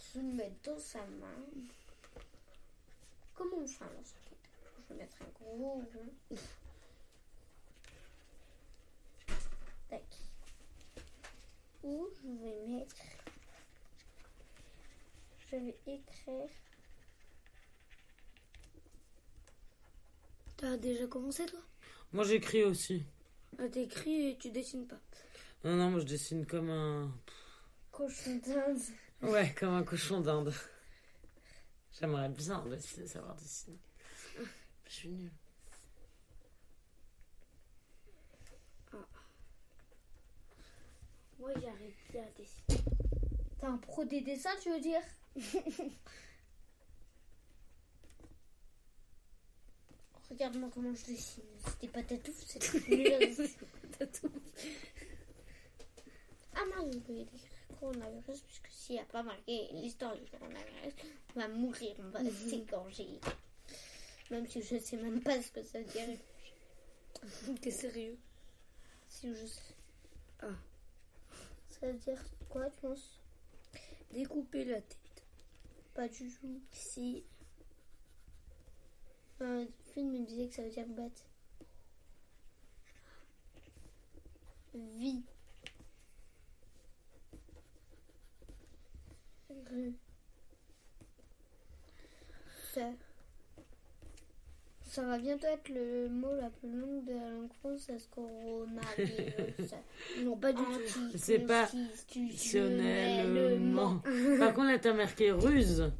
Je vais le mettre dans sa main. Comment on fait un lance-roquette? Je vais mettre un gros rond. Tac. Où je vais mettre... Je vais écrire... T'as déjà commencé, toi? Moi, j'écris aussi. Ah, t'écris et tu dessines pas. Non, moi, je dessine comme un... Cochon d'Inde. Ouais, comme un cochon d'Inde. J'aimerais bien savoir dessiner. Je suis nulle. Moi, j'arrive bien à dessiner. T'es un pro des dessins, tu veux dire? Regarde-moi comment je dessine. C'était pas tatouf, c'était nul. Ah mince, je vais écrire coronavirus, puisque s'il n'y a pas marqué l'histoire du coronavirus, on va mourir, on va s'égorger. Même si je sais même pas ce que ça veut dire. T'es sérieux? Si je sais. Ah. Ça veut dire quoi, tu penses? Découper la tête. Pas du tout. Si. Un film me disait que ça veut dire bête. Vie. Rue. Ça va bientôt être le mot la plus longue de la langue française, coronavirus. Non, pas du tout. C'est pas institutionnellement. Par contre, là, t'as marqué ruse.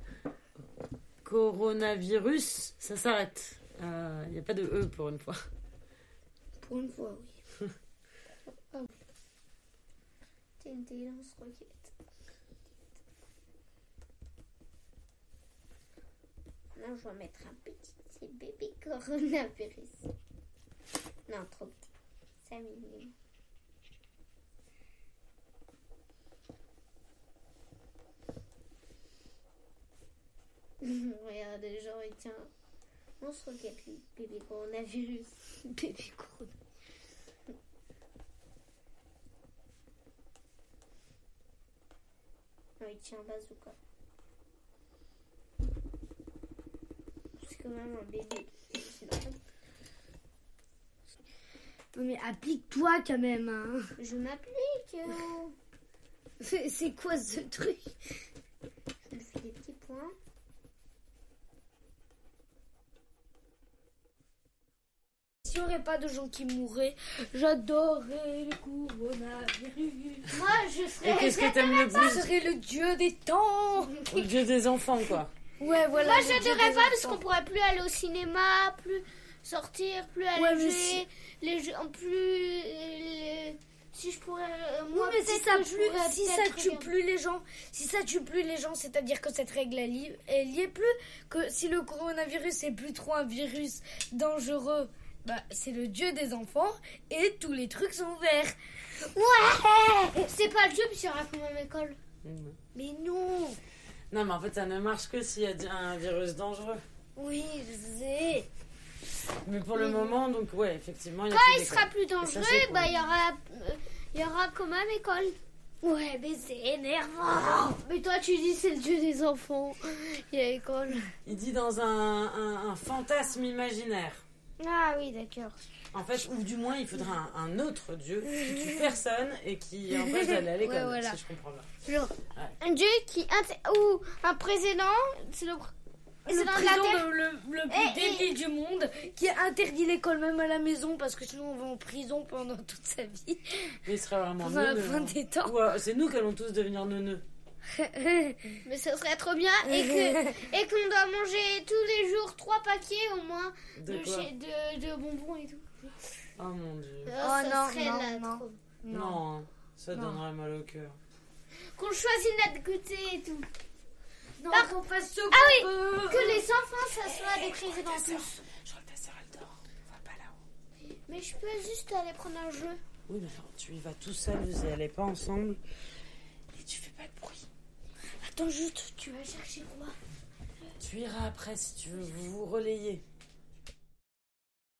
Coronavirus, ça s'arrête. Il n'y a pas de E pour une fois. Pour une fois, oui. Ah oui. TNT lance-roquette. Là, je vais mettre un petit. C'est bébé coronavirus. Non, trop petit. 5 mm. Regarde, genre, il tient. On se requête, lui. Bébé coronavirus. Bébé corona. Non, il tient un bazooka. C'est quand même un bébé. C'est normal. Non, mais applique-toi quand même, hein. Je m'applique. C'est quoi ce truc? Je me fais des petits points. S'il n'y aurait pas de gens qui mourraient, j'adorerais le coronavirus. Moi, je Et serais. qu'est-ce que t'aimes le Je plus? serais le dieu des temps. Le dieu des enfants, quoi. Ouais, voilà. Moi, le dieu j'adorerais des pas parce enfants. qu'on pourrait plus aller au cinéma, plus sortir, plus aller Ouais, mais jouer. Les jeux, en plus. Si je pourrais. Oui, Moi, mais si peut-être ça, que je pourrais si ça peut-être tue regarder. plus les gens, c'est-à-dire que cette règle elle y est plus, que si le coronavirus est plus trop un virus dangereux, bah c'est le dieu des enfants et tous les trucs sont verts. Ouais. C'est pas le jeu, puis il y aura quand même école. Mais non. Non, mais en fait, ça ne marche que s'il y a un virus dangereux. Oui, je sais. Mais pour le moment, donc, ouais, effectivement, il y a Quand plus il d'école. sera plus Et ça, dangereux, c'est cool. bah il y aura quand même école. Ouais, mais c'est énervant. Mais toi, tu dis c'est le dieu des enfants. Il y a école. Il dit dans un fantasme imaginaire. Ah oui, d'accord. En fait, ou du moins, il faudra un autre dieu qui tue personne et qui empêche d'aller à l'école, Ouais, voilà. si je comprends bien. Genre, Ouais. un dieu qui ou un président, c'est le Le président de la président Terre. le plus débile du monde qui interdit l'école même à la maison parce que sinon on va en prison pendant toute sa vie. Mais il serait vraiment Pendant la neuneux, fin hein. des temps. Ou, c'est nous qui allons tous devenir neuneux. Mais ce serait trop bien et qu'on doit manger tous les jours 3 paquets au moins De quoi? de bonbons et tout. Oh mon dieu. Ça non, serait non, là, non. trop. Non, ça Non. donnerait mal au cœur. Qu'on choisit notre goûter et tout. Non, Par- qu'on fasse ce Ah qu'on oui, peut. que les enfants ça soit des présidents tous. Je crois que ta sœur elle dort. On va pas là-haut. Mais je peux juste aller prendre un jeu. Oui, mais alors tu y vas tout seul, vous y allez pas ensemble. Et tu fais pas de bruit. Attends juste, tu vas chercher quoi? Tu iras après si tu veux, vous vous relayez.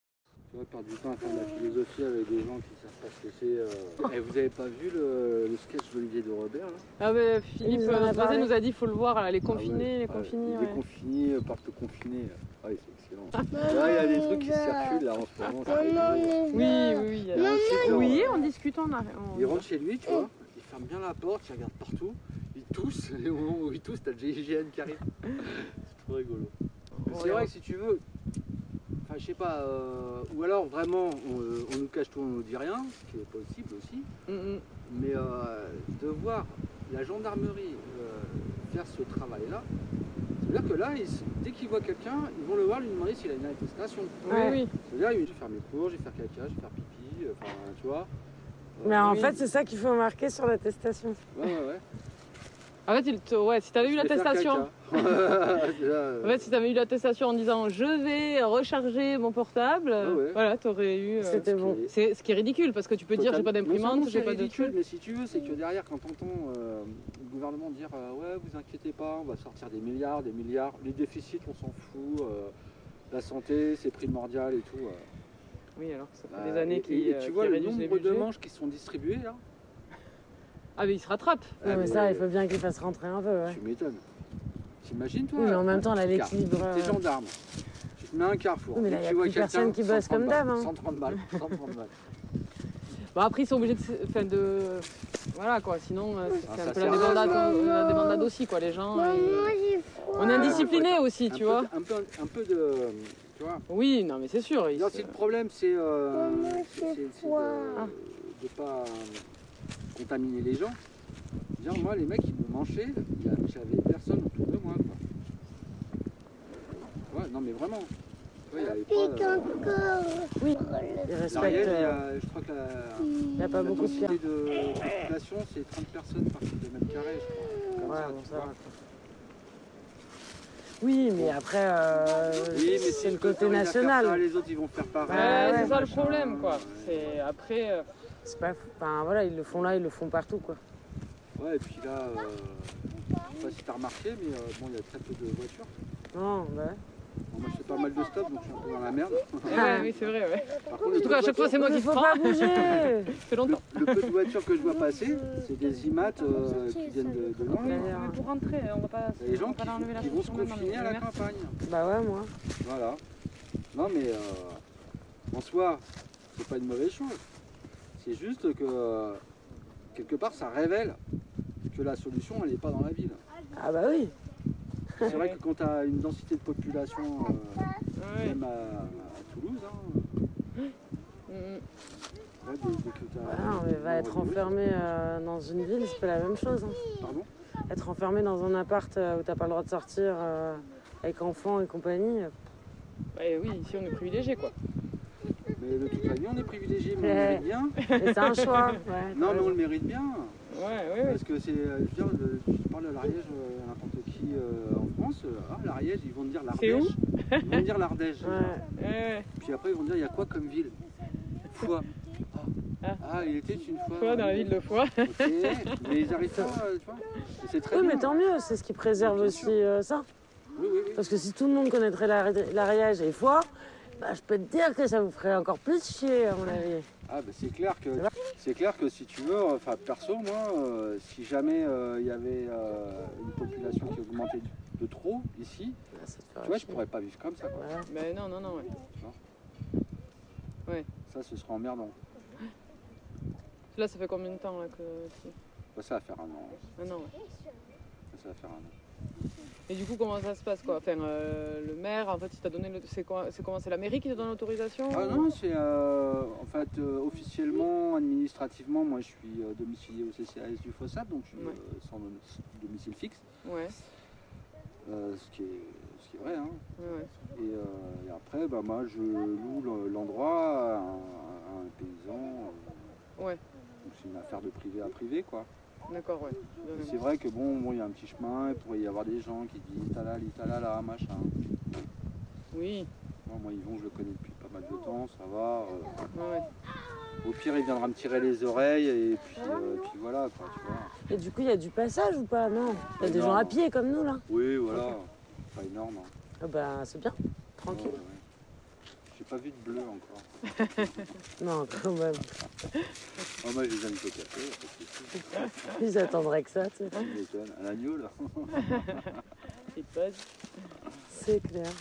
Tu vois, perdre du temps à faire de la philosophie avec des gens qui savent pas ce que c'est. Et vous avez pas vu le sketch d'Olivier de Robert là? Ah ouais, Philippe, Il nous en a notre voisin, parlé. nous a dit il faut le voir, là, les confinés, les Ah, confinés. Les Ouais. confinés partent confinés. Ah oui, c'est excellent. Là, il y a des trucs qui circulent là en ce moment. c'est rigolo. Oui, oui, Il y a un type, oui, genre, on discute, il rentre chez lui, tu vois, il ferme bien la porte, il regarde partout, il tousse, et au moment où il tousse, t'as le GIGN qui arrive. C'est trop rigolo. Mais c'est vrai que si tu veux, enfin je sais pas, ou alors vraiment on nous cache tout, on nous dit rien, ce qui est possible aussi, mais de voir la gendarmerie faire ce travail-là, c'est-à-dire que là, dès qu'ils voient quelqu'un, ils vont le voir, lui demander s'il a une attestation. Oui, oui. C'est-à-dire, il va faire mes cours, je vais faire caca, je vais faire pipi, enfin, tu vois. Mais en Oui. fait, c'est ça qu'il faut marquer sur l'attestation. Ouais. En fait, ouais, si t'avais eu Je vais faire l'attestation, caca. Déjà, en fait, si t'avais eu l'attestation en disant je vais recharger mon portable, ouais. voilà, t'aurais eu. C'était bon. C'est ce qui est ridicule parce que tu peux te dire j'ai pas d'imprimante, j'ai pas de ridicule, truc. mais si tu veux, c'est que derrière, quand t'entends le gouvernement dire ouais, vous inquiétez pas, on va sortir des milliards, les déficits, on s'en fout, la santé, c'est primordial et tout. Oui, alors que ça fait des années et qui tu vois le réduisent les nombre de budgets. manches qui sont distribuées là. Ah, mais il se rattrape. Ouais, mais ça, il faut bien qu'il fasse rentrer un peu. Ouais. Tu m'étonnes. T'imagines toi Oui, mais en même temps, là, regarde, l'équilibre. T'es gendarme. Tu te mets un carrefour. Oui, mais là, dès y que a tu vois plus personne quelqu'un, qui bosse 130 comme balles, d'hab, hein. 130 balles. 130 balles. Bon, après, ils sont obligés de. Voilà quoi, sinon c'est ça un peu sert la à rien. débandade aussi quoi, les gens. On est indisciplinés aussi, tu vois. Un peu de. Tu vois. Oui, non mais c'est sûr. Non, c'est le problème, c'est de pas contaminer les gens. Dire, moi, les mecs, ils m'ont manché, j'avais personne autour de moi. Quoi. Ouais, non, mais vraiment. Ouais, il y avait pas. Oui, il respecte. Je crois que Il n'y a pas beaucoup de pierres. de population, c'est 30 personnes par kilomètre carré, je crois. Comme Ouais, ça, bon, tu ça vois. va. Oui, mais après, Oui, mais c'est si le je peux côté pas faire ça, national. les autres, ils vont faire pareil. Ouais, c'est ça le machin. problème quoi. C'est après. C'est pas. Enfin, voilà, ils le font là, ils le font partout, quoi. Ouais, et puis là, je sais pas si t'as remarqué, mais bon, il y a très peu de voitures. Non, bah. Bon, moi, je fais pas mal de stops, donc je suis un peu dans la merde. Ouais, oui, c'est vrai, ouais. Par contre, Surtout qu'à chaque fois, c'est moi Il qui faut prends. pas bouger. Ça fait longtemps. le peu de voitures que je vois passer, c'est des IMAT qui viennent de loin. D'ailleurs. Mais pour rentrer, on va pas. Il y a des gens on va pas enlever la qui vont se chaussure maintenant, confiner à mais la merci. campagne. Bah ouais, moi. Voilà. Non, mais en soi, c'est pas une mauvaise chose. C'est juste que quelque part, ça révèle que la solution, elle n'est pas dans la ville. Ah bah oui. C'est vrai que quand tu as une densité de population, Ouais. même à Toulouse, hein, Mm. là, dès que t'as- Ah non, mais va être enfermé dans une ville, c'est pas la même chose. Hein. Pardon? Être enfermé dans un appart où t'as pas le droit de sortir avec enfants et compagnie. Ouais, oui, ici on est privilégié quoi. Mais de toute la vie, on est privilégié, mais on le Ouais. mérite bien. Et c'est un choix. Ouais, Non, t'as mais on raison. le mérite bien. Ouais, ouais, ouais. Parce que c'est, je veux dire, tu parles de l'Ariège à n'importe qui en France, l'Ariège, ils vont te dire C'est où l'Ardèche. Ils vont te dire l'Ardèche. Ouais. Ouais. Puis après, ils vont te dire, il y a quoi comme ville? Foix. Ah, il était une fois. Fois dans la ville de Foix. Ok, mais ils arrivent pas, tu vois. Et c'est très Oui, bien. mais tant mieux, c'est ce qui préserve Bien aussi sûr. ça. Oui, oui, oui. Parce que si tout le monde connaîtrait l'Ariège et Foix, bah, je peux te dire que ça vous ferait encore plus chier, à mon avis. Ah, bah, c'est clair que si tu veux, enfin perso, moi, si jamais il y avait une population qui augmentait de trop ici, Bah, ça te ferait tu vois, je chier. pourrais pas vivre comme ça. Quoi. Ouais. Mais non, non, non, ouais. Ça, ce serait emmerdant. Là, ça fait combien de temps là que. Bah, ça va faire un an. Un an, ouais. Ça va faire un an. Et du coup, comment ça se passe quoi? Enfin, le maire, en fait, il t'a donné. C'est comment? C'est la mairie qui te donne l'autorisation? Ah non, c'est en fait officiellement, administrativement, moi je suis domicilié au CCAS du Fossat, donc je suis Ouais. sans domicile fixe, Ouais, ce qui est vrai. Hein. ouais, ouais. Et après, bah, moi je loue l'endroit à un paysan. Ouais. Donc c'est une affaire de privé à privé, quoi. D'accord, ouais. Et c'est vrai que bon, il y a un petit chemin, il pourrait y avoir des gens qui disent talala, machin. Oui, Moi, Yvon, je le connais depuis pas mal de temps, ça va. ouais, ouais. Au pire, il viendra me tirer les oreilles et puis voilà, quoi, tu vois. Et du coup, il y a du passage ou pas? Non. Il y a des Non. gens à pied comme nous, là. Oui, voilà. Pas énorme. Hein. Ah bah, c'est bien. Tranquille. Ouais, ouais. Je sais pas vu de bleu encore. Non, quand même. Oh, moi, je les aime au café. Ils attendraient que ça, tu sais. Tu m'étonnes. À l'agneau, là. Il passe. C'est clair.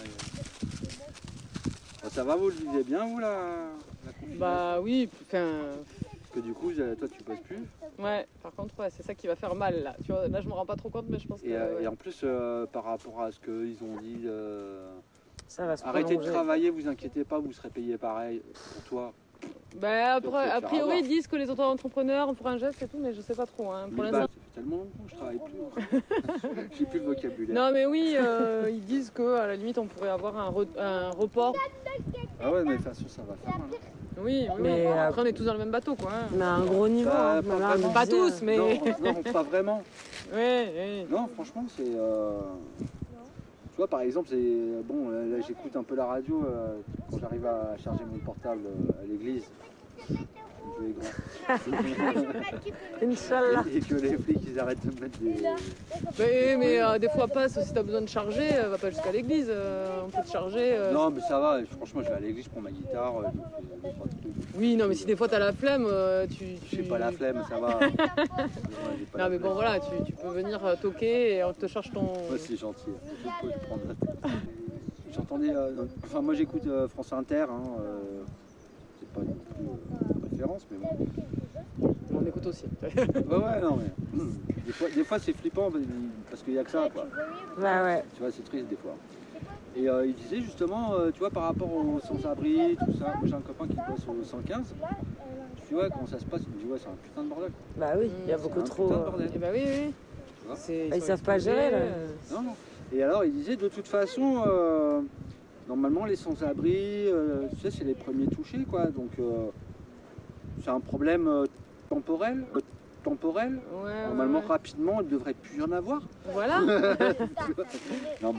Bon, ça va, vous le vivez bien, vous, la confinement? Bah oui, enfin, Parce que du coup, toi, tu bosses plus. ouais, par contre, ouais, c'est ça qui va faire mal là. Tu vois, là, je me rends pas trop compte, mais je pense que. Et Ouais. en plus, par rapport à ce qu'ils ont dit, Ça va se arrêtez de prolonger. travailler, vous inquiétez pas, vous serez payé pareil pour toi. Bah, Donc, après, faut a faire priori, avoir. ils disent que les auto-entrepreneurs ont pour un geste et tout, mais je sais pas trop. Hein. Pour Mais l'instant. ça fait tellement longtemps que je travaille plus. J'ai plus le vocabulaire. Non, mais oui, ils disent qu'à la limite, on pourrait avoir un report. Ah ouais, mais de toute façon, ça va faire mal. Oui, oui, Mais, oui. Après, on est tous dans le même bateau, quoi. Hein. Mais à un gros niveau. Bah, hein. pas Maman, vraiment. elle Pas disait, tous, mais. Non, pas vraiment. Oui, oui. Non, franchement, c'est. Tu vois, par exemple, c'est. Bon, là, j'écoute un peu la radio quand j'arrive à charger mon portable à l'église. Dieu est grand. Inch'Allah. Et que les flics, ils arrêtent de mettre des. Mais des fois, passe, si t'as besoin de charger, va pas jusqu'à l'église. On peut te charger. Non, mais ça va, franchement, je vais à l'église, je prends ma guitare, je fais deux, trois trucs. Oui, non, mais si des fois t'as la flemme, J'ai pas la flemme, ça va. Non, mais bon, voilà, tu peux venir toquer et on te charge ton. Ouais, c'est gentil. Je peux le prendre. J'entendais. Enfin, moi, j'écoute France Inter. Hein, c'est pas non plus référence, mais bon. On écoute aussi. Ouais, non, mais. Des fois c'est flippant parce qu'il n'y a que ça, quoi. Bah ouais. Tu vois, c'est triste des fois. Et il disait justement, tu vois, par rapport aux sans-abri, tout ça. Moi, j'ai un copain qui bosse au 115. Tu vois, comment ça se passe, il me dit, ouais, c'est un putain de bordel. Bah oui, il y a C'est beaucoup un trop. putain de bordel. Et bah oui, oui. Tu vois. Ils savent pas gérer, là. Non, non. Et alors, il disait, de toute façon, normalement, les sans-abri, tu sais, c'est les premiers touchés, quoi. Donc, c'est un problème temporel. Ouais, Normalement, ouais. rapidement, il ne devrait plus y en avoir. Voilà. Non,